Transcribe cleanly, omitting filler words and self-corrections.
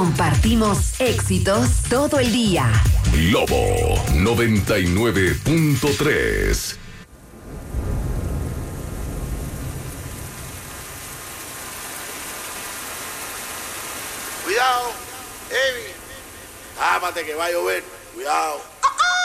Compartimos éxitos todo el día. Lobo 99.3. Cuidado, Evi. Tápate que va a llover. Cuidado.